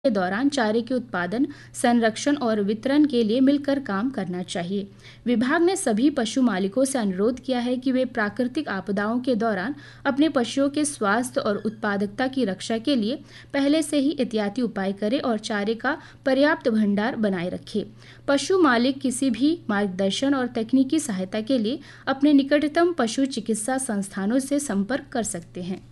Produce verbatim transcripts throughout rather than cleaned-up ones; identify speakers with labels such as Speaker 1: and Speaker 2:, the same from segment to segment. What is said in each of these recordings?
Speaker 1: के दौरान चारे के उत्पादन, संरक्षण और वितरण के लिए मिलकर काम करना चाहिए। विभाग ने सभी पशु मालिकों से अनुरोध किया है कि वे प्राकृतिक आपदाओं के दौरान अपने पशुओं के स्वास्थ्य और उत्पादकता की रक्षा के लिए पहले से ही एहतियाती उपाय करें और चारे का पर्याप्त भंडार बनाए रखें। पशु मालिक किसी भी मार्गदर्शन और तकनीकी सहायता के लिए अपने निकटतम पशु चिकित्सा संस्थानों से संपर्क कर सकते हैं।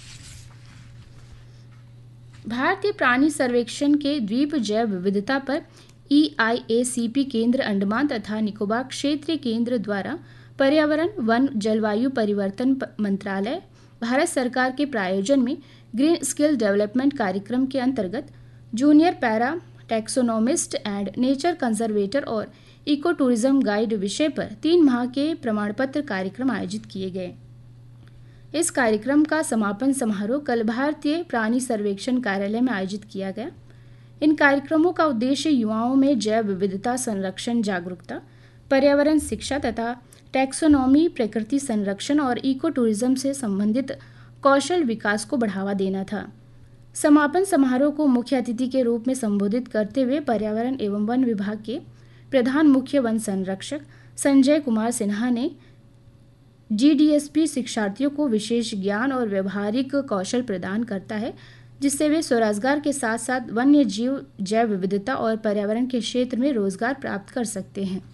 Speaker 1: भारतीय प्राणी सर्वेक्षण के द्वीप जैव विविधता पर ई आई ए सी पी केंद्र अंडमान तथा निकोबार क्षेत्रीय केंद्र द्वारा पर्यावरण, वन, जलवायु परिवर्तन मंत्रालय, भारत सरकार के प्रायोजन में ग्रीन स्किल डेवलपमेंट कार्यक्रम के अंतर्गत junior para टैक्सोनोमिस्ट and nature conservator और इको टूरिज्म गाइड विषय पर तीन माह के प्रमाण पत्र कार्यक्रम आयोजित किए गए। इस कार्यक्रम का समापन समारोह कल भारतीय प्राणी सर्वेक्षण कार्यालय में आयोजित किया गया। इन कार्यक्रमों का उद्देश्य युवाओं में जैव विविधता संरक्षण जागरूकता, पर्यावरण शिक्षा तथा टैक्सोनॉमी, प्रकृति संरक्षण और इको टूरिज्म से संबंधित कौशल विकास को बढ़ावा देना था। समापन समारोह को मुख्य अतिथि के रूप में संबोधित करते हुए पर्यावरण एवं वन विभाग के प्रधान मुख्य वन संरक्षक संजय कुमार सिन्हा ने जी डी एस पी शिक्षार्थियों को विशेष ज्ञान और व्यवहारिक कौशल प्रदान करता है, जिससे वे स्वरोजगार के साथ साथ वन्य जीव, जैव विविधता और पर्यावरण के क्षेत्र में रोजगार प्राप्त कर सकते हैं।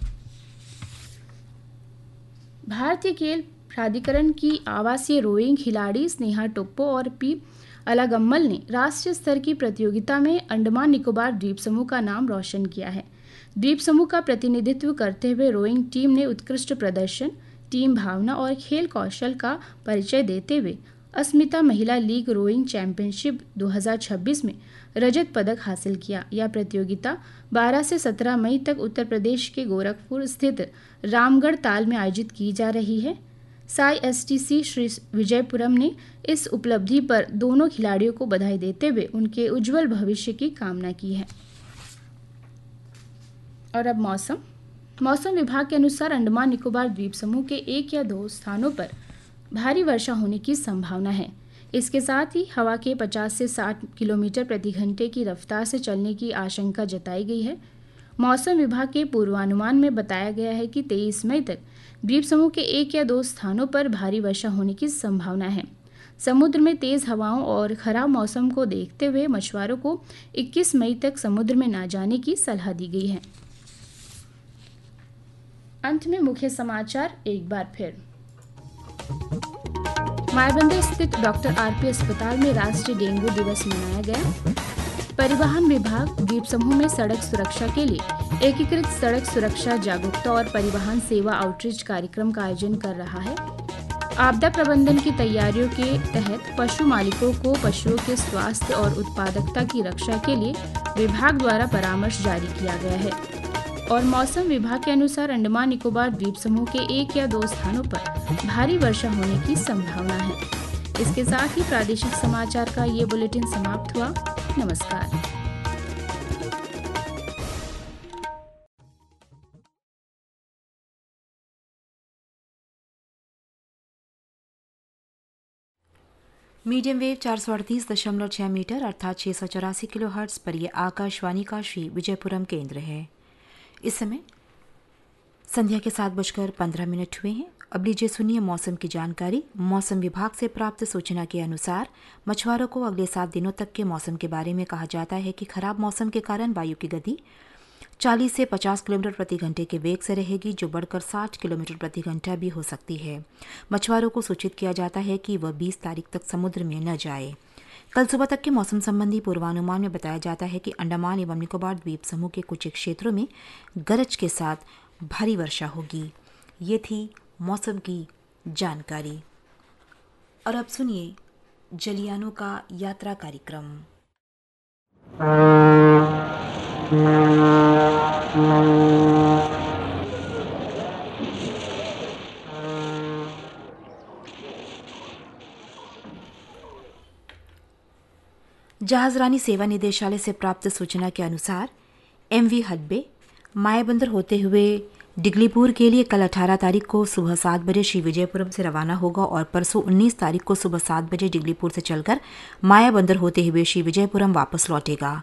Speaker 1: भारतीय खेल प्राधिकरण की आवासीय रोइंग खिलाड़ी स्नेहा टोप्पो और पी अलागम्मल ने राष्ट्रीय स्तर की प्रतियोगिता में अंडमान निकोबार द्वीप समूह का नाम रोशन किया है। द्वीप समूह का प्रतिनिधित्व करते हुए रोइंग टीम ने उत्कृष्ट प्रदर्शन, टीम भावना और खेल कौशल का परिचय देते हुए अस्मिता महिला लीग रोइंग चैंपियनशिप दो हज़ार छब्बीस में रजत पदक हासिल किया। यह प्रतियोगिता बारह से सत्रह मई तक उत्तर प्रदेश के गोरखपुर स्थित रामगढ़ ताल में आयोजित की जा रही है। Sai S T C Shri Vijayapuram ने इस उपलब्धि पर दोनों खिलाड़ियों को बधाई देते हुए उनके उज्जवल भविष्य की कामना की है। और अब मौसम मौसम विभाग के अनुसार अंडमान निकोबार द्वीप समूह के एक या दो स्थानों पर भारी वर्षा होने की संभावना है। इसके साथ ही हवा के पचास से साठ किलोमीटर प्रति घंटे की रफ्तार से चलने की आशंका जताई गई है। मौसम विभाग के पूर्वानुमान में बताया गया है कि तेईस मई तक द्वीप समूह के एक या दो स्थानों पर भारी वर्षा होने की संभावना है। समुद्र में तेज हवाओं और खराब मौसम को देखते हुए मछुआरों को इक्कीस मई तक समुद्र में न जाने की सलाह दी गई है। अंत में मुख्य समाचार एक बार फिर। मायाबंदर स्थित डॉक्टर आर पी अस्पताल में राष्ट्रीय डेंगू दिवस मनाया गया। परिवहन विभाग द्वीप समूह में सड़क सुरक्षा के लिए एकीकृत सड़क सुरक्षा जागरूकता और परिवहन सेवा आउटरीच कार्यक्रम का आयोजन कर रहा है। आपदा प्रबंधन की तैयारियों के तहत पशु मालिकों को पशुओं के स्वास्थ्य और उत्पादकता की रक्षा के लिए विभाग द्वारा परामर्श जारी किया गया है। और मौसम विभाग के अनुसार अंडमान निकोबार द्वीप समूह के एक या दो स्थानों पर भारी वर्षा होने की संभावना है। इसके साथ ही प्रादेशिक समाचार का ये बुलेटिन समाप्त हुआ। नमस्कार।
Speaker 2: मीडियम वेव चार सौ अड़तीस दशमलव छह मीटर अर्थात छह सौ चौरासी किलो हर्ट्ज पर यह आकाशवाणी का श्री विजयपुरम केंद्र है। इस समय संध्या के सात बजकर पंद्रह मिनट हुए हैं। अब लीजिए सुनिए मौसम की जानकारी। मौसम विभाग से प्राप्त सूचना के अनुसार मछुआरों को अगले सात दिनों तक के मौसम के बारे में कहा जाता है कि खराब मौसम के कारण वायु की गति चालीस से पचास किलोमीटर प्रति घंटे के वेग से रहेगी, जो बढ़कर साठ किलोमीटर प्रति घंटा भी हो सकती है। मछुआरों को सूचित किया जाता है कि वह बीस तारीख तक समुद्र में न जाए। कल सुबह तक के मौसम संबंधी पूर्वानुमान में बताया जाता है कि अंडमान एवं निकोबार द्वीप समूह के कुछ क्षेत्रों में गरज के साथ भारी वर्षा होगी। ये थी मौसम की जानकारी। और अब सुनिए जलियानों का यात्रा कार्यक्रम। जहाजरानी सेवा निदेशालय से प्राप्त सूचना के अनुसार एम वी हडबे मायाबंदर होते हुए डिगलीपुर के लिए कल अठारह तारीख को सुबह सात बजे श्री विजयपुरम से रवाना होगा और परसों उन्नीस तारीख को सुबह सात बजे डिगलीपुर से चलकर मायाबंदर होते हुए श्री विजयपुरम वापस लौटेगा।